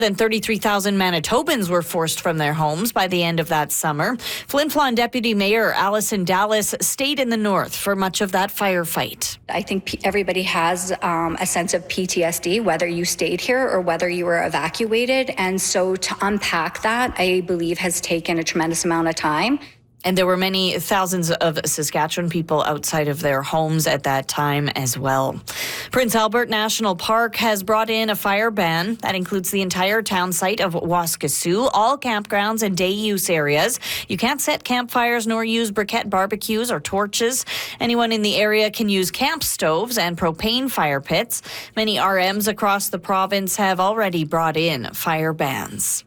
Then 33,000 Manitobans were forced from their homes by the end of that summer. Flin Flon Deputy Mayor Allison Dallas stayed in the north for much of that firefight. I think everybody has a sense of PTSD, whether you stayed here or whether you were evacuated. And so to unpack that, I believe, has taken a tremendous amount of time. And there were many thousands of Saskatchewan people outside of their homes at that time as well. Prince Albert National Park has brought in a fire ban that includes the entire town site of Waskesiu, all campgrounds and day use areas. You can't set campfires nor use briquette barbecues or torches. Anyone in the area can use camp stoves and propane fire pits. Many RMs across the province have already brought in fire bans.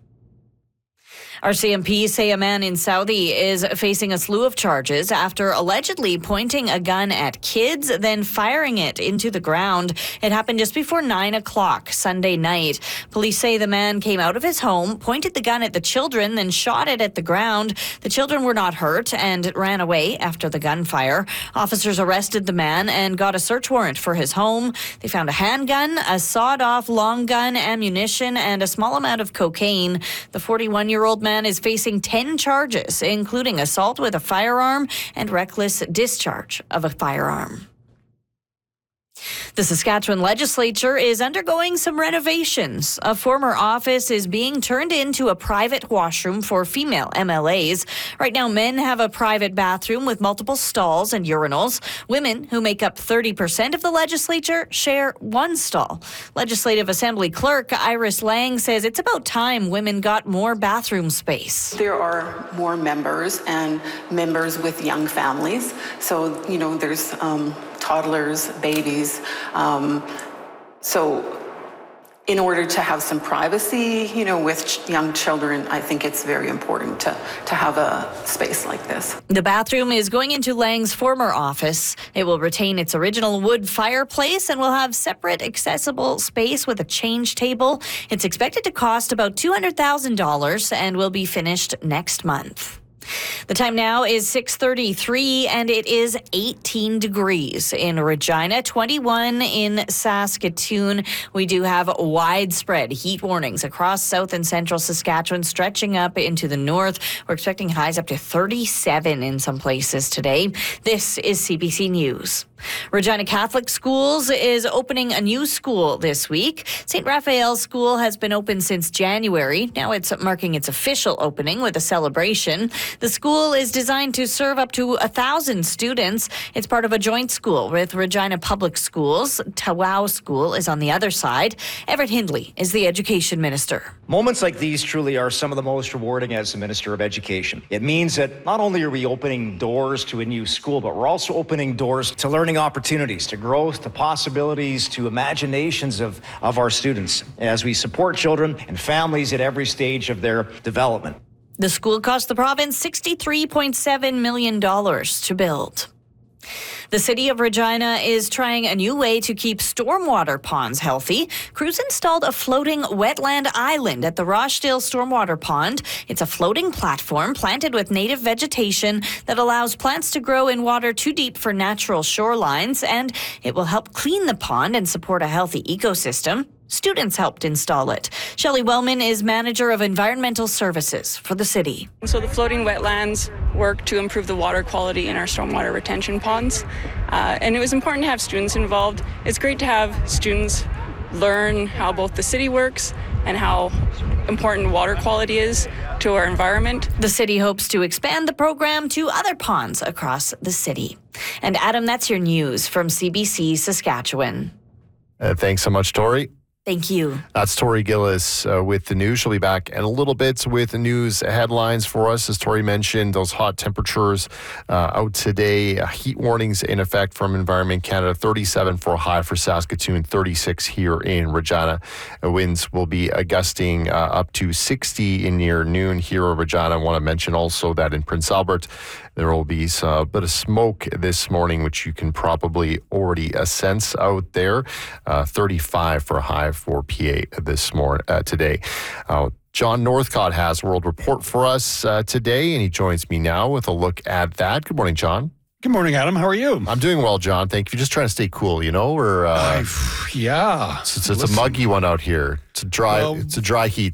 RCMP say a man in Southie is facing a slew of charges after allegedly pointing a gun at kids, then firing it into the ground. It happened just before 9 o'clock Sunday night. Police say the man came out of his home, pointed the gun at the children, then shot it at the ground. The children were not hurt and ran away after the gunfire. Officers arrested the man and got a search warrant for his home. They found a handgun, a sawed-off long gun, ammunition, and a small amount of cocaine. The 41-year-old man is facing 10 charges, including assault with a firearm and reckless discharge of a firearm. The Saskatchewan legislature is undergoing some renovations. A former office is being turned into a private washroom for female MLAs. Right now, men have a private bathroom with multiple stalls and urinals. Women, who make up 30% of the legislature, share one stall. Legislative Assembly Clerk Iris Lang says it's about time women got more bathroom space. There are more members and members with young families. So, there's toddlers, babies. So in order to have some privacy, with young children, I think it's very important to have a space like this. The bathroom is going into Lang's former office. It will retain its original wood fireplace and will have separate accessible space with a change table. It's expected to cost about $200,000 and will be finished next month. The time now is 6:33 and it is 18 degrees in Regina, 21 in Saskatoon. We do have widespread heat warnings across south and central Saskatchewan, stretching up into the north. We're expecting highs up to 37 in some places today. This is CBC News. Regina Catholic Schools is opening a new school this week. St. Raphael's School has been open since January. Now it's marking its official opening with a celebration. The school is designed to serve up to 1,000 students. It's part of a joint school with Regina Public Schools. Tawau School is on the other side. Everett Hindley is the education minister. Moments like these truly are some of the most rewarding as the Minister of Education. It means that not only are we opening doors to a new school, but we're also opening doors to learning opportunities, to growth, to possibilities, to imaginations of our students as we support children and families at every stage of their development. The school cost the province $63.7 million to build. The city of Regina is trying a new way to keep stormwater ponds healthy. Crews installed a floating wetland island at the Rochdale Stormwater Pond. It's a floating platform planted with native vegetation that allows plants to grow in water too deep for natural shorelines, and it will help clean the pond and support a healthy ecosystem. Students helped install it. Shelley Wellman is manager of environmental services for the city. So the floating wetlands work to improve the water quality in our stormwater retention ponds. And it was important to have students involved. It's great to have students learn how both the city works and how important water quality is to our environment. The city hopes to expand the program to other ponds across the city. And Adam, that's your news from CBC Saskatchewan. Thanks so much, Tori. Thank you. That's Tori Gillis with the news. She'll be back in a little bit with the news headlines for us. As Tori mentioned, those hot temperatures out today. Heat warnings in effect from Environment Canada. 37 for a high for Saskatoon, 36 here in Regina. Winds will be gusting up to 60 in near noon here in Regina. I want to mention also that in Prince Albert, there will be a bit of smoke this morning, which you can probably already sense out there. 35 for a high for PA today. John Northcott has World Report for us today, and he joins me now with a look at that. Good morning, John. Good morning, Adam. How are you? I'm doing well, John. Thank you. Just trying to stay cool, or Yeah. it's a muggy one out here. It's a dry heat